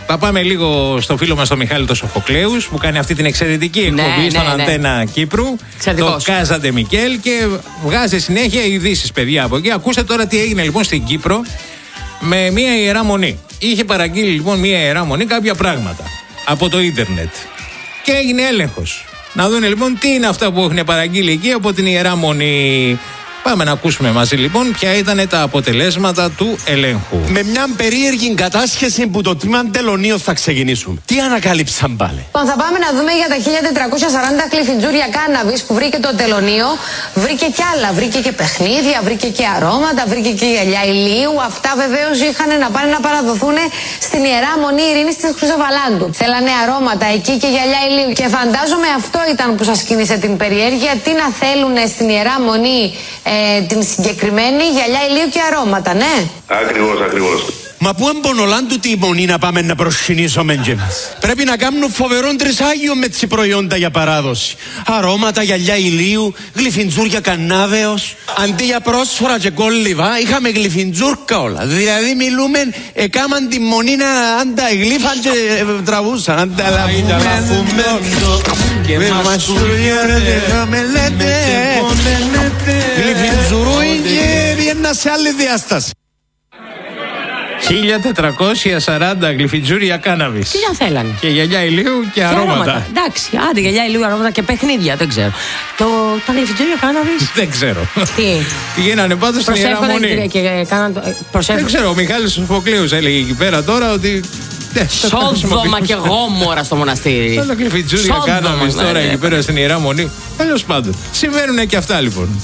Θα πάμε λίγο στο φίλο μας τον Μιχάλη τον Σοφοκλέους που κάνει αυτή την εξαιρετική εκπομπή στον Αντένα Κύπρου. Το Κάζαντε Μικέλ και βγάζει συνέχεια ειδήσεις, παιδιά, από εκεί. Ακούστε τώρα τι έγινε λοιπόν στην Κύπρο με μια Ιερά Μονή. Είχε παραγγείλει λοιπόν μια Ιερά Μονή κάποια πράγματα από το ίντερνετ και έγινε έλεγχος. Να δουν λοιπόν τι είναι αυτά που έχουν παραγγείλει εκεί από την Ιερά Μονή. Πάμε να ακούσουμε μαζί λοιπόν ποια ήταν τα αποτελέσματα του ελέγχου. Με μια περίεργη κατάσχεση που το τμήμα τελωνίων θα ξεκινήσουμε. Τι ανακάλυψαν πάλι? Θα πάμε να δούμε για τα 1440 κλειφιτζούρια κάναβης που βρήκε το τελωνίο. Βρήκε κι άλλα. Βρήκε και παιχνίδια, βρήκε και αρώματα, βρήκε και γυαλιά ηλίου. Αυτά βεβαίως είχαν να πάνε να παραδοθούν στην Ιερά Μονή Ειρήνης της Χρυσοβαλάντου. Θέλανε αρώματα εκεί και γυαλιά ηλίου. Και φαντάζομαι αυτό ήταν που σας κίνησε την περιέργεια. Τι να θέλουν στην Ιερά Μονή την συγκεκριμένη γυαλιά ηλίου και αρώματα, ναι. Ακριβώς. Μα πού εμπονολάν του τη μονή να πάμε να προσκυνήσουμε και μας? Πρέπει να κάνουν φοβερόν τρισάγιο με τις προϊόντα για παράδοση. Αρώματα, γυαλιά ηλίου, γλυφιντζούρια κανάβεως. Αντί για πρόσφορα και κόλληβα, είχαμε γλυφιντζούρκα όλα. Δηλαδή μιλούμε, έκαναν τη μονή να ανταγλύφαν και τραβούσαν. Ανταλαφουμέντο και μαστούρια με λέτε. Γλυφιντζουρούι και βγαίνα σε άλλη διάσταση. 1440 γλυφιτζούρια κάναβης. Τι να θέλανε? Και γυαλιά ηλίου και αρώματα. Εντάξει, άντε γυαλιά ηλίου, αρώματα και παιχνίδια, δεν ξέρω. Τα γλυφιτζούρια κάναβης. Δεν ξέρω. Τι Πηγαίνανε πάντως στην Ιερά Μονή. Δεν ξέρω, ο Μιχάλης Σοφοκλέους έλεγε εκεί πέρα τώρα ότι. Σόδομα και γόμορα στο μοναστήρι. Τα γλυφιτζούρια κάναβης τώρα εκεί πέρα στην Ιερά Μονή. Τέλος πάντων. Συμβαίνουν και αυτά λοιπόν.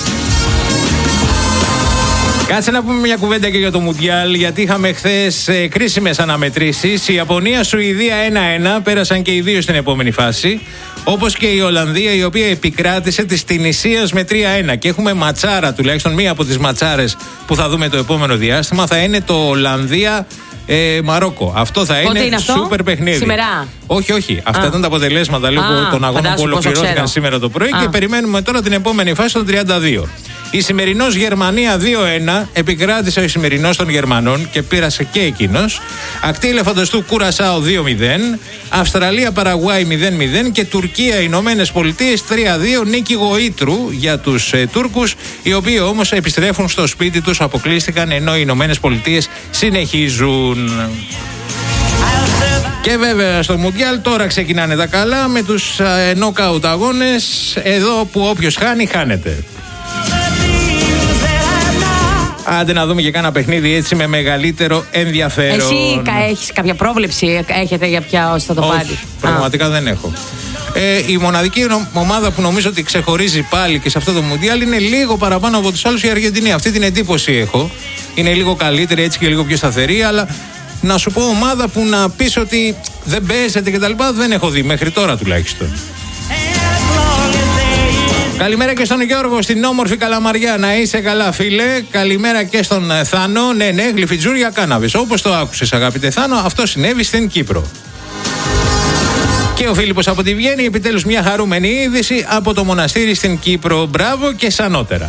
Κάτσε να πούμε μια κουβέντα και για το Μουντιάλ, γιατί είχαμε χθες κρίσιμες αναμετρήσεις. Η Ιαπωνία, Σουηδία 1-1, πέρασαν και οι δύο στην επόμενη φάση. Όπως και η Ολλανδία, η οποία επικράτησε της Τινησίας με 3-1. Και έχουμε ματσάρα, τουλάχιστον μία από τις ματσάρες που θα δούμε το επόμενο διάστημα, θα είναι το Ολλανδία Μαρόκο. Αυτό θα είναι σούπερ παιχνίδι. Σήμερα. Όχι. Αυτά ήταν τα αποτελέσματα των αγώνων που ολοκληρώθηκαν σήμερα το πρωί και περιμένουμε τώρα την επόμενη φάση των 32. Η σημερινός Γερμανία 2-1 επικράτησε ο Ισημερινός των Γερμανών και πήρασε και εκείνος. Ακτή Ελεφαντοστού Κουρασάο 2-0. Αυστραλία Παραγουάη 0-0 και Τουρκία Ηνωμένες Πολιτείες 3-2. Νίκη γοήτρου για τους Τούρκους, οι οποίοι όμως επιστρέφουν στο σπίτι τους, αποκλείστηκαν, ενώ οι Ηνωμένες Πολιτείες συνεχίζουν. Και βέβαια στο Μουντιάλ τώρα ξεκινάνε τα καλά με τους νοκάουτ αγώνες, εδώ που όποιος χάνει, χάνεται. Άντε να δούμε και κάνα παιχνίδι έτσι με μεγαλύτερο ενδιαφέρον. Εσύ έχεις κάποια πρόβλεψη, έχετε για ποια θα το πάρει? Όχι, πραγματικά δεν έχω. Η μοναδική ομάδα που νομίζω ότι ξεχωρίζει πάλι και σε αυτό το Μουντιάλ είναι λίγο παραπάνω από τους άλλους η Αργεντινή. Αυτή την εντύπωση έχω. Είναι λίγο καλύτερη έτσι και λίγο πιο σταθερή, αλλά να σου πω ομάδα που να πεις ότι δεν παίζεται και τα λοιπά, δεν έχω δει μέχρι τώρα τουλάχιστον. Καλημέρα και στον Γιώργο στην όμορφη Καλαμαριά. Να είσαι καλά, φίλε. Καλημέρα και στον Θάνο. Ναι, γλυφιτζούρια κάναβης. Όπως το άκουσες, αγαπητέ Θάνο, αυτό συνέβη στην Κύπρο. Και ο Φίλιππος από τη Βιέννη, επιτέλους μια χαρούμενη είδηση από το μοναστήρι στην Κύπρο. Μπράβο και σανότερα.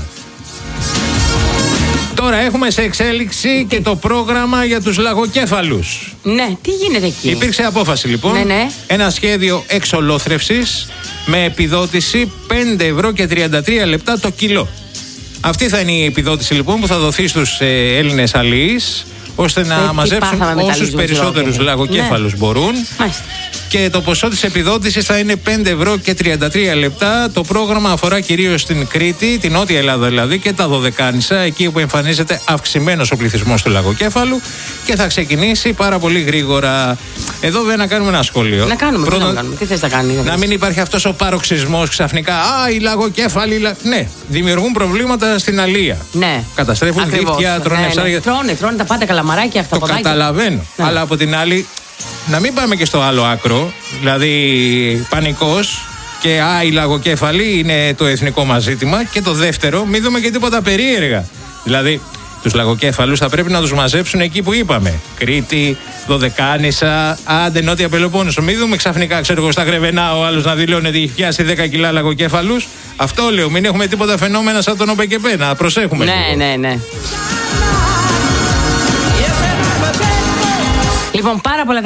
Τώρα έχουμε σε εξέλιξη και το πρόγραμμα για τους λαγοκέφαλους. Ναι, τι γίνεται εκεί? Υπήρξε απόφαση λοιπόν. Ναι. Ένα σχέδιο εξολόθρευσης με επιδότηση 5 ευρώ και 33 λεπτά το κιλό. Αυτή θα είναι η επιδότηση λοιπόν που θα δοθεί στους Έλληνες αλλοίς, ώστε να μαζέψουν όσους περισσότερους λαγοκέφαλους μπορούν. Μάλιστα. Και το ποσό της επιδότησης θα είναι 5 ευρώ και 33 λεπτά. Το πρόγραμμα αφορά κυρίως την Κρήτη, την Νότια Ελλάδα δηλαδή, και τα Δωδεκάνησα, εκεί που εμφανίζεται αυξημένος ο πληθυσμός του λαγοκέφαλου και θα ξεκινήσει πάρα πολύ γρήγορα. Εδώ βέβαια να κάνουμε ένα σχόλιο. Να κάνουμε, τι θες να κάνει? Να μην υπάρχει αυτός ο παροξισμός ξαφνικά. Οι λαγοκέφαλοι. Ναι, δημιουργούν προβλήματα στην αλία. Ναι. Καταστρέφουν δίχτυα, τρώνε ψάρια. Τρώνε τα πάντα, καλαμαράκια, αυτά. Το καταλαβαίνω. Ναι. Αλλά από την άλλη, να μην πάμε και στο άλλο άκρο, δηλαδή πανικός και οι λαγοκέφαλοι είναι το εθνικό μας ζήτημα. Και το δεύτερο, μην δούμε και τίποτα περίεργα. Δηλαδή, τους λαγοκέφαλους θα πρέπει να τους μαζέψουν εκεί που είπαμε. Κρήτη, Δωδεκάνησα, άντε Νότια Πελοπόννησο. Μην δούμε ξαφνικά, ξέρω εγώ, στα Γρεβενά ο άλλος να δηλώνει ότι έχει πιάσει 10 κιλά λαγοκέφαλους. Αυτό λέω, μην έχουμε τίποτα φαινόμενα σαν τον ΟΠΕΚΕΠΕ. Να προσέχουμε. Ναι. Λοιπόν, πάρα πολλά